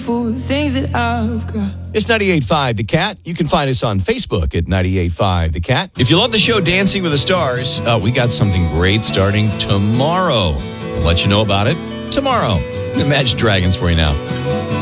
for the things that I've got. It's 98.5 The Cat. You can find us on Facebook at 98.5 The Cat. If you love the show Dancing with the Stars, we got something great starting tomorrow. We'll let you know about it tomorrow. Imagine Dragons for you now.